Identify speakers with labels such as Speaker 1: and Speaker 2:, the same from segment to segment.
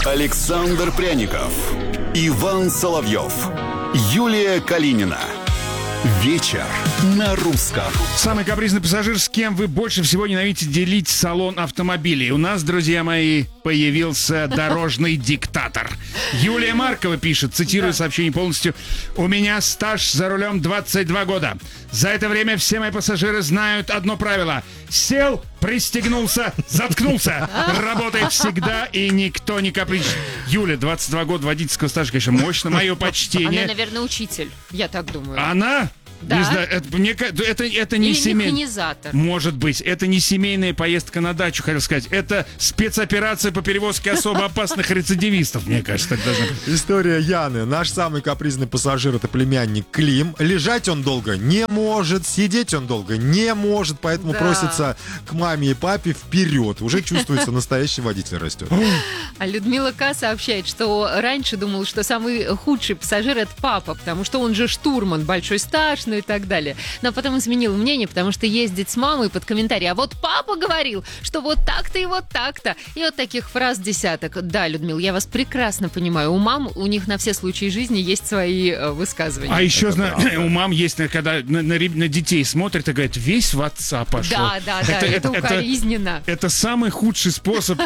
Speaker 1: Александр Пряников, Иван Соловьев, Юлия Калинина. Вечер на русском.
Speaker 2: Самый капризный пассажир, с кем вы больше всего ненавидите делить салон автомобилей. У нас, друзья мои, появился дорожный диктатор. Юлия Маркова пишет, цитирую сообщение полностью: «У меня стаж за рулем 22 года. За это время все мои пассажиры знают одно правило. Сел, пристегнулся, заткнулся. Работает всегда, и никто не капризничает». Юля, 22 года водительского стажа, конечно, мощно. Мое почтение.
Speaker 3: Она, наверное, учитель, я так думаю.
Speaker 2: Она?
Speaker 3: Да.
Speaker 2: Не знаю, это не
Speaker 3: Или
Speaker 2: семейный.
Speaker 3: механизатор.
Speaker 2: Может быть, это не семейная поездка на дачу, хотел сказать. Это спецоперация по перевозке особо опасных рецидивистов, мне кажется, так должно быть.
Speaker 4: История Яны. Наш самый капризный пассажир — это племянник Клим. Лежать он долго не может, сидеть он долго не может, поэтому просится к маме и папе вперед. Уже чувствуется, настоящий водитель растет.
Speaker 3: А Людмила К. сообщает, что раньше думал, что самый худший пассажир — это папа, потому что он же штурман, большой стаж, ну и так далее. Но потом изменил мнение, потому что ездить с мамой под комментарии: а вот папа говорил, что вот так-то и вот так-то. И вот таких фраз десяток. Да, Людмила, я вас прекрасно понимаю. У мам, у них на все случаи жизни есть свои высказывания.
Speaker 2: А еще, у мам есть, когда на детей смотрят и говорят: весь в отца пошел.
Speaker 3: Да, это укоризненно.
Speaker 2: Это самый худший способ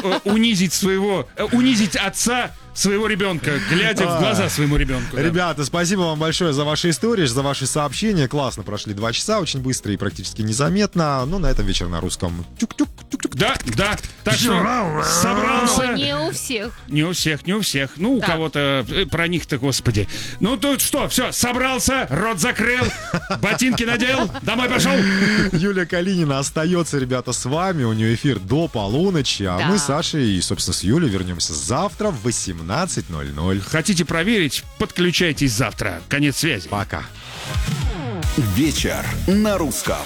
Speaker 2: унизить отца своего ребенка, глядя в глаза своему ребенку. Да.
Speaker 4: Ребята, спасибо вам большое за ваши истории, за ваши сообщения. Классно прошли 2 часа, очень быстро и практически незаметно. Ну, на этом вечер на русском. Тюк-тюк.
Speaker 2: Да. Так что собрался.
Speaker 3: Но не у всех.
Speaker 2: Не у всех. Ну, у кого-то, про них-то, господи. Ну, тут что, все, собрался, рот закрыл, ботинки надел, домой пошел.
Speaker 4: Юлия Калинина остается, ребята, с вами. У нее эфир до полуночи. А мы с Сашей и, собственно, с Юлей вернемся завтра в 18:00.
Speaker 2: Хотите проверить? Подключайтесь завтра. Конец связи.
Speaker 4: Пока.
Speaker 1: Вечер на русском.